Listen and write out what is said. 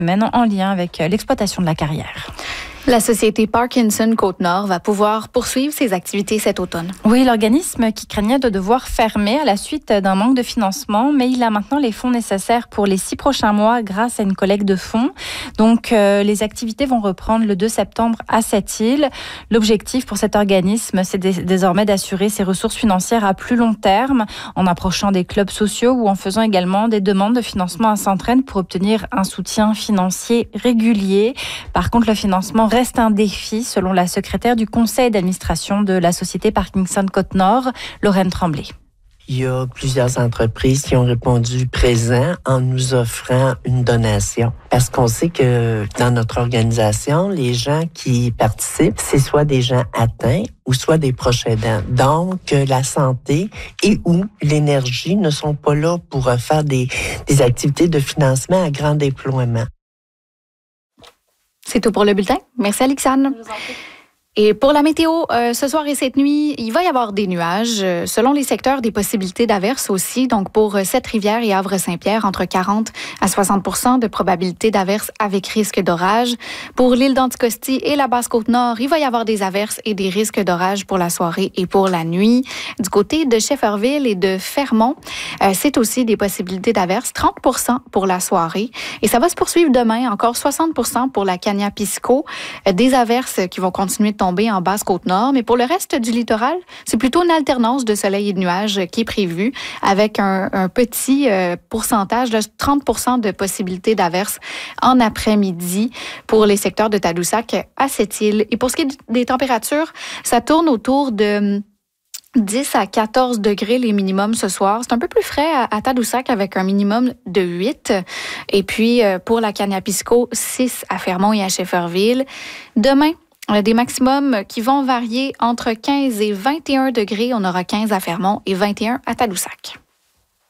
semaine en lien avec l'exploitation de la carrière. La société Parkinson Côte-Nord va pouvoir poursuivre ses activités cet automne. Oui, l'organisme qui craignait de devoir fermer à la suite d'un manque de financement, mais il a maintenant les fonds nécessaires pour les 6 prochains mois grâce à une collecte de fonds. Donc, les activités vont reprendre le 2 septembre à Sept-Îles. L'objectif pour cet organisme, c'est désormais d'assurer ses ressources financières à plus long terme en approchant des clubs sociaux ou en faisant également des demandes de financement à Centraine pour obtenir un soutien financier régulier. Par contre, le financement reste un défi, selon la secrétaire du conseil d'administration de la société Parkinson Côte-Nord, Lorraine Tremblay. Il y a plusieurs entreprises qui ont répondu présent en nous offrant une donation. Parce qu'on sait que dans notre organisation, les gens qui participent, c'est soit des gens atteints ou soit des proches aidants. Donc, la santé et ou l'énergie ne sont pas là pour faire des activités de financement à grand déploiement. C'est tout pour le bulletin. Merci, Alexandre. Et pour la météo, ce soir et cette nuit, il va y avoir des nuages. Selon les secteurs, des possibilités d'averses aussi. Donc, pour Sept-Rivières et Havre-Saint-Pierre, entre 40 à 60 de probabilité d'averses avec risque d'orage. Pour l'île d'Anticosti et la Basse-Côte-Nord, il va y avoir des averses et des risques d'orage pour la soirée et pour la nuit. Du côté de Shefferville et de Fermont, c'est aussi des possibilités d'averses, 30 pour la soirée. Et ça va se poursuivre demain, encore 60 pour la Cagna-Pisco. Des averses qui vont continuer de tomber en Basse-Côte-Nord, mais pour le reste du littoral, c'est plutôt une alternance de soleil et de nuages qui est prévue avec un petit pourcentage de 30 de possibilités d'averses en après-midi pour les secteurs de Tadoussac à Sept-Îles. Et pour ce qui est des températures, ça tourne autour de 10 à 14 degrés les minimums ce soir. C'est un peu plus frais à Tadoussac avec un minimum de 8. Et puis, pour la Cagna-Pisco, 6 à Fermont et à Shefferville. Demain, on a des maximums qui vont varier entre 15 et 21 degrés. On aura 15 à Fermont et 21 à Tadoussac.